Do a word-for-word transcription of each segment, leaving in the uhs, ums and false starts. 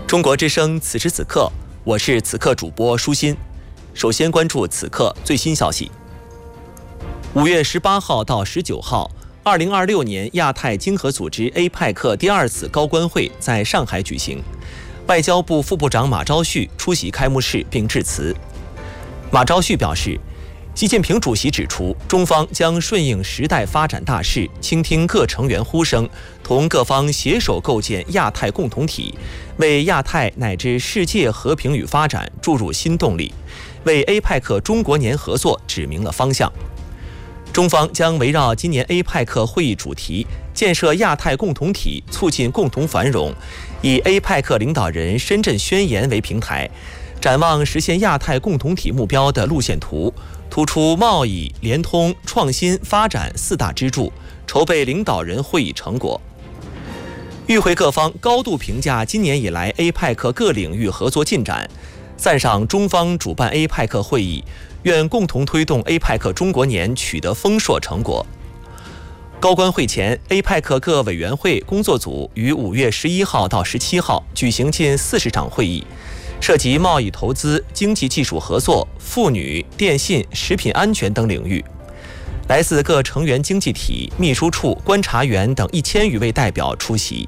中国之声此时此刻，我是此刻主播舒心。首先关注此刻最新消息。五月十八号到十九号，二零二六年亚太经合组织 A P E C 第二次高官会在上海举行，外交部副部长马朝旭出席开幕式并致辞。马朝旭表示，习近平主席指出，中方将顺应时代发展大势，倾听各成员呼声，同各方携手构建亚太共同体，为亚太乃至世界和平与发展注入新动力，为 A P E C 中国年合作指明了方向。中方将围绕今年 A P E C 会议主题“建设亚太共同体，促进共同繁荣”，以 A P E C 领导人深圳宣言为平台，展望实现亚太共同体目标的路线图，突出贸易、联通、创新、发展四大支柱，筹备领导人会议成果。与会各方高度评价今年以来 A P E C 各领域合作进展，赞赏中方主办 A P E C 会议，愿共同推动 A P E C 中国年取得丰硕成果。高官会前 ，A P E C 各委员会工作组于五月十一号到十七号举行近四十场会议，涉及贸易、投资、经济技术合作、妇女、电信、食品安全等领域。来自各成员经济体、秘书处、观察员等一千余位代表出席。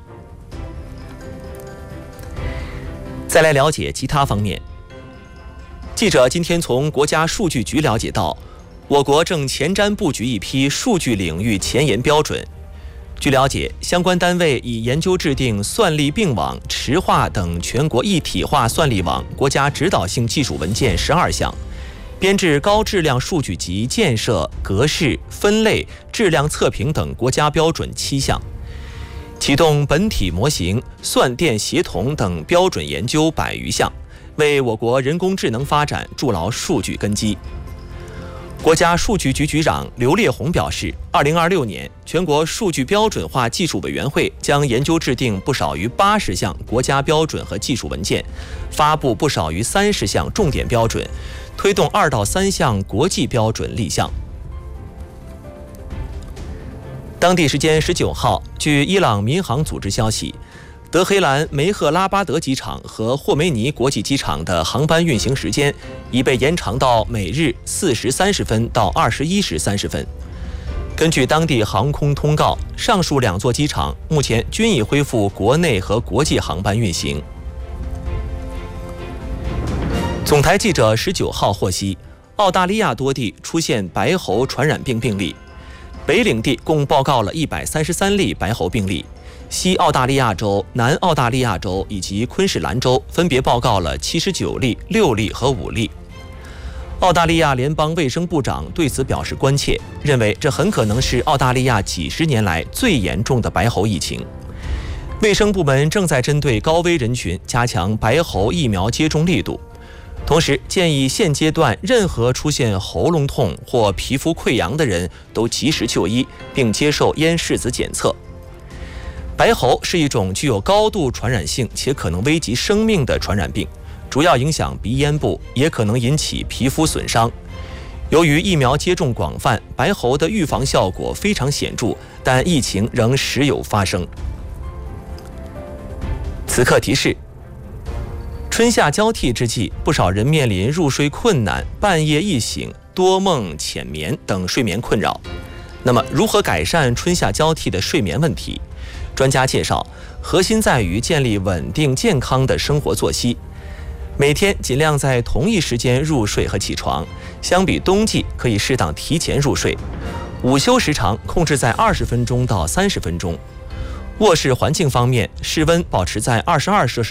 再来了解其他方面。记者今天从国家数据局了解到，我国正前瞻布局一批数据领域前沿标准。据了解，相关单位已研究制定算力并网、池化等全国一体化算力网国家指导性技术文件十二项，编制高质量数据集建设、格式、分类、质量测评等国家标准七项，启动本体模型、算电协同等标准研究百余项，为我国人工智能发展筑牢数据根基。国家数据局局长刘烈宏表示，二零二六年全国数据标准化技术委员会将研究制定不少于八十项国家标准和技术文件，发布不少于三十项重点标准，推动二到三项国际标准立项。当地时间十九号，据伊朗民航组织消息，德黑兰梅赫拉巴德机场和霍梅尼国际机场的航班运行时间已被延长到每日四时三十分到二十一时三十分。根据当地航空通告，上述两座机场目前均已恢复国内和国际航班运行。总台记者十九号获悉，澳大利亚多地出现白喉传染病病例，北领地共报告了一百三十三例白喉病例。西澳大利亚州、南澳大利亚州以及昆士兰州分别报告了七十九例、六例和五例。澳大利亚联邦卫生部长对此表示关切，认为这很可能是澳大利亚几十年来最严重的白喉疫情。卫生部门正在针对高危人群加强白喉疫苗接种力度，同时建议现阶段任何出现喉咙痛或皮肤溃疡的人都及时就医，并接受咽拭子检测。白喉是一种具有高度传染性且可能危及生命的传染病，主要影响鼻咽部，也可能引起皮肤损伤。由于疫苗接种广泛，白喉的预防效果非常显著，但疫情仍时有发生。此刻提示：春夏交替之际，不少人面临入睡困难、半夜易醒、多梦浅眠等睡眠困扰。那么，如何改善春夏交替的睡眠问题？专家介绍，核心在于建立稳定健康的生活作息，每天尽量在同一时间入睡和起床，相比冬季可以适当提前入睡。午休时长控制在二十分钟到三十分钟。卧室环境方面，室温保持在二十二摄氏